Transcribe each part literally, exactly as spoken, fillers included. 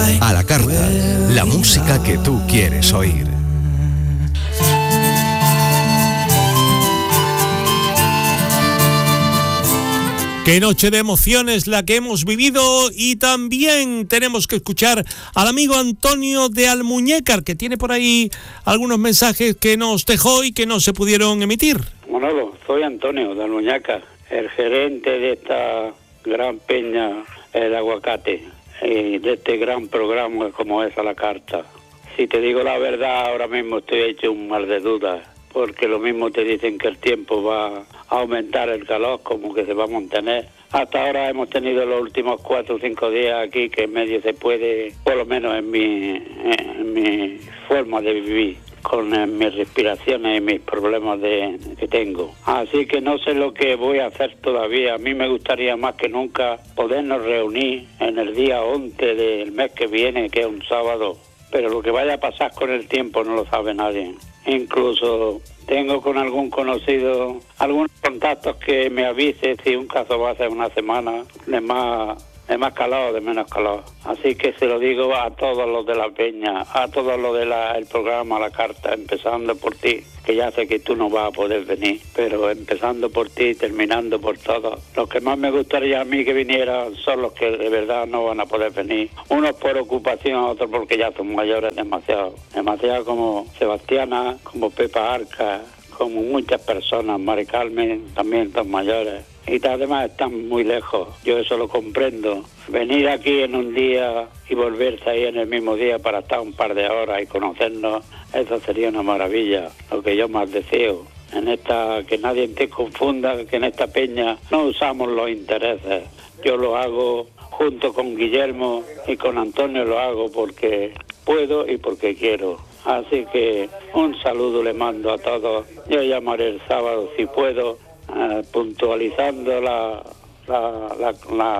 A la carta, la música que tú quieres oír. Qué noche de emociones la que hemos vivido, y también tenemos que escuchar al amigo Antonio de Almuñécar, que tiene por ahí algunos mensajes que nos dejó y que no se pudieron emitir. Manolo, soy Antonio de Almuñécar, el gerente de esta gran peña El Aguacate, y de este gran programa como es A la Carta. Si te digo la verdad, ahora mismo estoy hecho un mar de dudas, porque lo mismo te dicen que el tiempo va a aumentar el calor, como que se va a mantener. Hasta ahora hemos tenido los últimos cuatro o cinco días aquí que medio se puede, por lo menos en mi, en mi forma de vivir, con eh, mis respiraciones y mis problemas de, que tengo. Así que no sé lo que voy a hacer todavía. A mí me gustaría más que nunca podernos reunir en el día once del mes que viene, que es un sábado. Pero lo que vaya a pasar con el tiempo no lo sabe nadie. Incluso tengo con algún conocido algunos contactos que me avise si un caso va a ser una semana de más, de más calor o de menos calor. Así que se lo digo a todos los de la peña, a todos los del programa La Carta, empezando por ti, que ya sé que tú no vas a poder venir, pero empezando por ti, terminando por todos. Los que más me gustaría a mí que vinieran son los que de verdad no van a poder venir. Unos por ocupación, otros porque ya son mayores demasiado. Demasiado como Sebastiana, como Pepa Arca, como muchas personas, Mari Carmen, también son mayores. Y además están muy lejos, yo eso lo comprendo. Venir aquí en un día y volverse ahí en el mismo día para estar un par de horas y conocernos, eso sería una maravilla, lo que yo más deseo. En esta, que nadie te confunda, que en esta peña no usamos los intereses. Yo lo hago junto con Guillermo y con Antonio, lo hago porque puedo y porque quiero. Así que un saludo le mando a todos. Yo llamaré el sábado si puedo, Uh, puntualizando la, la, la,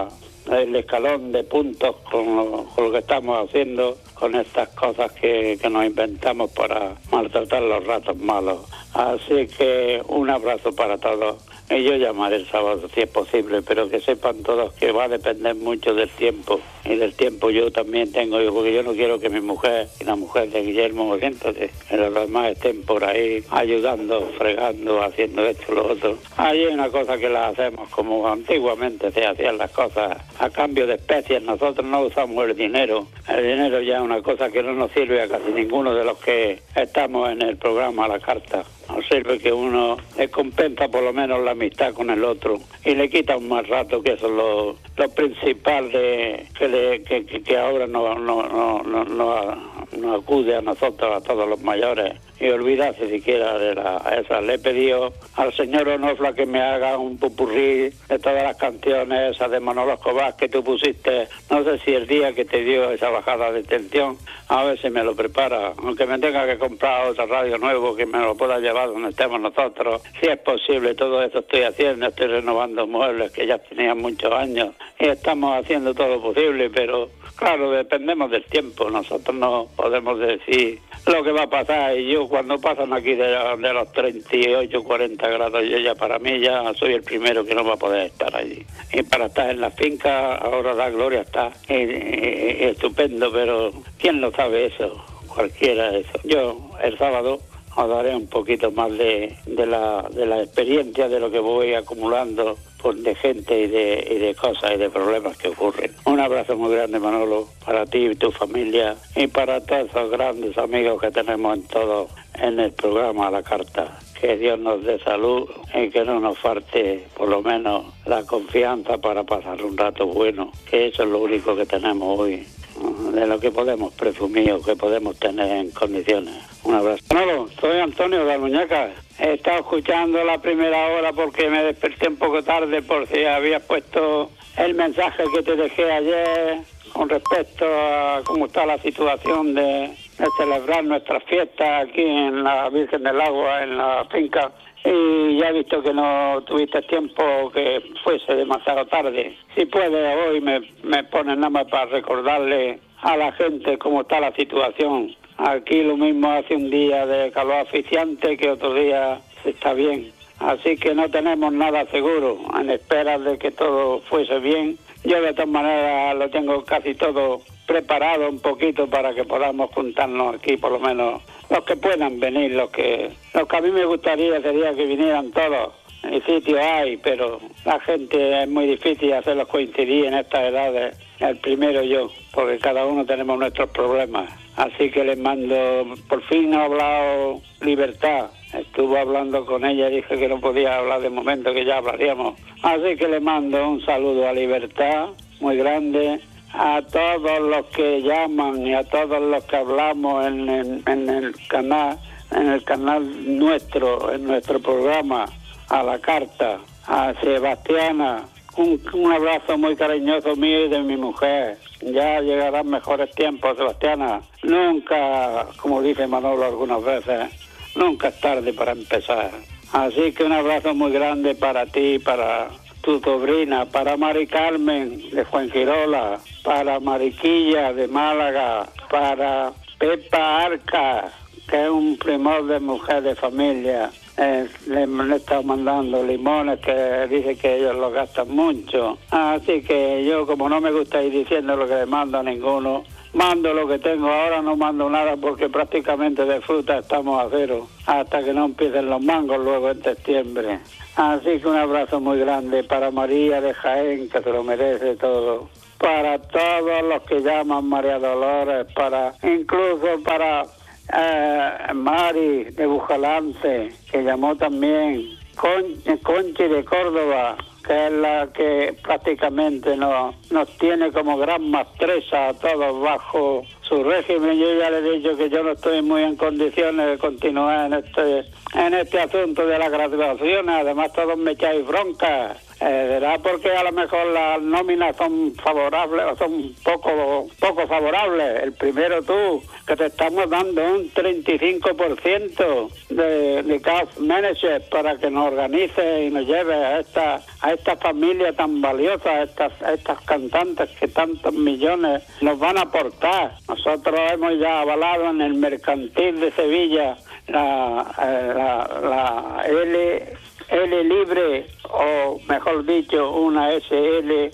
la, el escalón de puntos con lo, con lo que estamos haciendo, con estas cosas que, que nos inventamos para maltratar los ratos malos. Así que un abrazo para todos. Y yo llamaré el sábado si es posible, pero que sepan todos que va a depender mucho del tiempo. Y del tiempo yo también tengo, porque yo no quiero que mi mujer y la mujer de Guillermo, entonces, los demás estén por ahí ayudando, fregando, haciendo esto, lo otro. Hay una cosa que la hacemos como antiguamente se hacían las cosas, a cambio de especies. Nosotros no usamos el dinero. El dinero ya es una cosa que no nos sirve a casi ninguno de los que estamos en el programa A la Carta. Nos sirve que uno le compensa por lo menos la amistad con el otro y le quita un más rato, que eso es lo, lo principal de que, le, que, que, que ahora no, no, no, no, no, no acude a nosotros, a todos los mayores, y olvidarse siquiera de la, esa. Le he pedido al señor Onofla que me haga un popurrí de todas las canciones esas de Manolo Escobar que tú pusiste, no sé si el día que te dio esa bajada de tensión, a ver si me lo prepara, aunque me tenga que comprar otra radio nuevo que me lo pueda llevar donde estemos nosotros, si es posible. Todo eso estoy haciendo, estoy renovando muebles que ya tenían muchos años y estamos haciendo todo lo posible, pero claro, dependemos del tiempo. Nosotros no podemos decir lo que va a pasar, y yo cuando pasan aquí de, de los treinta y ocho, cuarenta grados, yo ya para mí ya soy el primero que no va a poder estar allí. Y para estar en la finca, ahora la gloria está y, y, y estupendo, pero ¿quién lo sabe eso? Cualquiera eso. Yo el sábado os daré un poquito más de, de, la, de la experiencia de lo que voy acumulando por de gente y de, y de cosas y de problemas que ocurren. Un abrazo muy grande, Manolo, para ti y tu familia y para todos esos grandes amigos que tenemos en todo en el programa A la Carta. Que Dios nos dé salud y que no nos falte por lo menos la confianza para pasar un rato bueno, que eso es lo único que tenemos hoy, de lo que podemos presumir o que podemos tener en condiciones. Un abrazo. Manolo, soy Antonio de Almuñécar. He estado escuchando la primera hora porque me desperté un poco tarde por si habías puesto el mensaje que te dejé ayer con respecto a cómo está la situación de, de celebrar nuestras fiestas aquí en la Virgen del Agua, en la finca. Y ya he visto que no tuviste tiempo, que fuese demasiado tarde. Si puedes, hoy me, me pones nada más para recordarle a la gente cómo está la situación. Aquí lo mismo hace un día de calor asfixiante que otro día está bien. Así que no tenemos nada seguro, en espera de que todo fuese bien. Yo de todas maneras lo tengo casi todo preparado un poquito para que podamos juntarnos aquí, por lo menos los que puedan venir, los que, los que a mí me gustaría sería que vinieran todos. Y sitio hay, pero la gente es muy difícil hacerlos coincidir en estas edades. El primero yo, porque cada uno tenemos nuestros problemas. Así que les mando, por fin ha hablado Libertad. Estuvo hablando con ella y dije que no podía hablar de momento, que ya hablaríamos. Así que le mando un saludo a Libertad, muy grande, a todos los que llaman y a todos los que hablamos en, en, en el canal, en el canal nuestro, en nuestro programa, a la carta, a Sebastiana. Un, un abrazo muy cariñoso mío y de mi mujer. Ya llegarán mejores tiempos, Sebastiana. Nunca, como dice Manolo algunas veces, nunca es tarde para empezar. Así que un abrazo muy grande para ti, para tu sobrina, para Mari Carmen de Fuengirola, para Mariquilla de Málaga, para Pepa Arca, que es un primor de mujer de familia. Eh, le, le he estado mandando limones que dice que ellos los gastan mucho. Así que yo, como no me gusta ir diciendo lo que le mando a ninguno, mando lo que tengo. Ahora no mando nada porque prácticamente de fruta estamos a cero hasta que no empiecen los mangos luego en septiembre. Así que un abrazo muy grande para María de Jaén, que se lo merece todo. Para todos los que llaman María Dolores, para incluso para Eh, Mari de Bujalance, que llamó también, Con, Conchi de Córdoba, que es la que prácticamente nos, nos tiene como gran maestresa a todos bajo su régimen. Yo ya le he dicho que yo no estoy muy en condiciones de continuar en este en este asunto de la graduación. Además todos me echáis bronca. Eh, ¿Será porque a lo mejor las nóminas son favorables o son poco poco favorables? El primero tú, que te estamos dando un treinta y cinco por ciento de, de cash manager para que nos organice y nos lleve a esta a esta familia tan valiosa, a estas, a estas cantantes que tantos millones nos van a aportar. Nosotros hemos ya avalado en el Mercantil de Sevilla la, eh, la, la L... L libre, o mejor dicho, una S L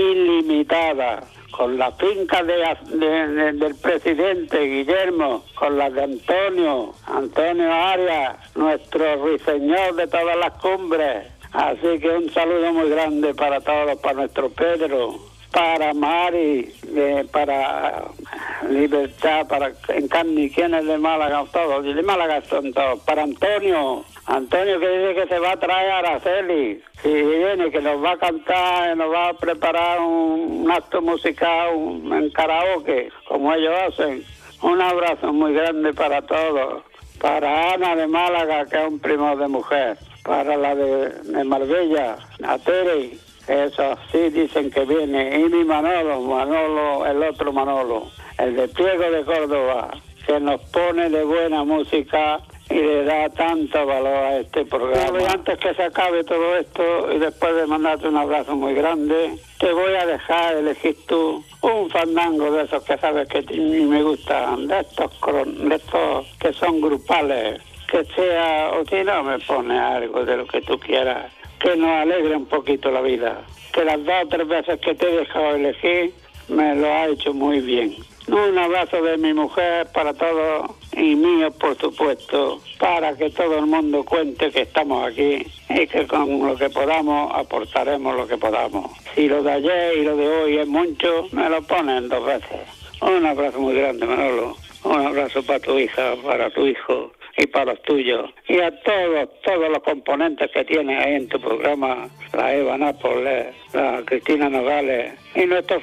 ilimitada, con la finca de, de, de, del presidente Guillermo, con la de Antonio, Antonio Arias, nuestro ruiseñor de todas las cumbres. Así que un saludo muy grande para todos, para nuestro Pedro, para Mari, eh, para Libertad, para Encarni, quienes de Málaga, todos, de Málaga son todos, para Antonio, Antonio que dice que se va a traer a Araceli, si viene, que nos va a cantar, nos va a preparar un, un acto musical un, en karaoke, como ellos hacen. Un abrazo muy grande para todos, para Ana de Málaga, que es un primo de mujer, para la de, de Marbella, a Tere, eso sí dicen que viene, y mi Manolo, Manolo, el otro Manolo, el de Priego de Córdoba, que nos pone de buena música y le da tanto valor a este programa. Y antes que se acabe todo esto y después de mandarte un abrazo muy grande, te voy a dejar elegir tú un fandango de esos que sabes que ni me gustan, de estos, de estos que son grupales, que sea, o si no me pone algo de lo que tú quieras, que nos alegre un poquito la vida, que las dos o tres veces que te he dejado elegir me lo ha hecho muy bien. Un abrazo de mi mujer para todos y mío, por supuesto, para que todo el mundo cuente que estamos aquí y que con lo que podamos aportaremos lo que podamos. Si lo de ayer y lo de hoy es mucho, me lo ponen dos veces. Un abrazo muy grande, Manolo. Un abrazo para tu hija, para tu hijo y para los tuyos. Y a todos, todos los componentes que tienes ahí en tu programa, la Eva Nápoles, la Cristina Nogales y nuestro,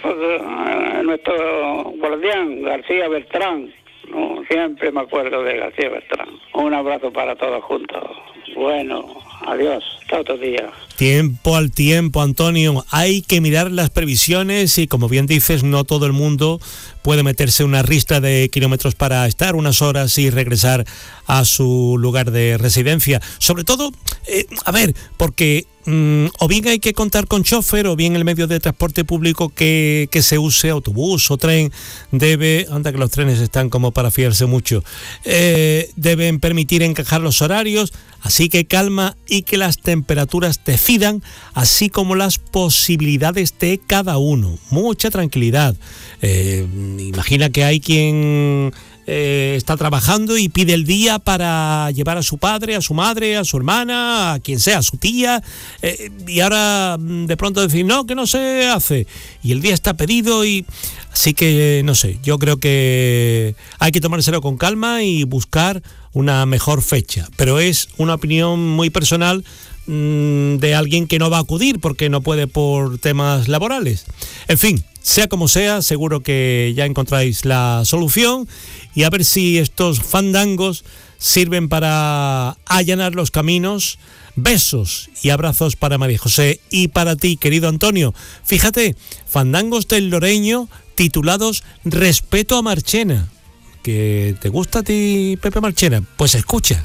uh, nuestro guardián García Bertrán. No, siempre me acuerdo de García Bertrán. Un abrazo para todos juntos. Bueno, adiós, hasta otro día. Tiempo al tiempo, Antonio. Hay que mirar las previsiones y, como bien dices, no todo el mundo puede meterse una ristra de kilómetros para estar unas horas y regresar a su lugar de residencia. Sobre todo, eh, a ver, porque mm, o bien hay que contar con chofer, o bien el medio de transporte público que, que se use, autobús o tren, debe, anda que los trenes están como para fiarse mucho, eh, deben permitir encajar los horarios, así que calma y que las temperaturas decidan, así como las posibilidades de cada uno. Mucha tranquilidad. Eh, imagina que hay quien eh, está trabajando y pide el día para llevar a su padre, a su madre, a su hermana, a quien sea, a su tía, eh, y ahora de pronto decir, no, que no se hace, y el día está pedido, y así que, no sé, yo creo que hay que tomárselo con calma y buscar una mejor fecha, pero es una opinión muy personal mmm, de alguien que no va a acudir porque no puede por temas laborales. En fin, sea como sea, seguro que ya encontráis la solución, y a ver si estos fandangos sirven para allanar los caminos. Besos y abrazos para María José y para ti, querido Antonio. Fíjate, fandangos del Loreño titulados Respeto a Marchena. ¿Que te gusta a ti, Pepe Marchena? Pues escucha.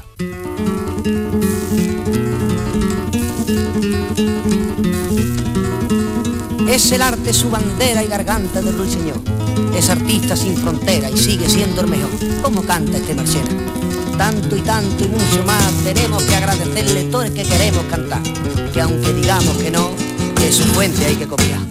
Es el arte su bandera y garganta del ruiseñor. Es artista sin frontera y sigue siendo el mejor. ¿Cómo canta este Marchena? Tanto y tanto y mucho más tenemos que agradecerle todo el que queremos cantar. Que aunque digamos que no, de su fuente hay que copiar.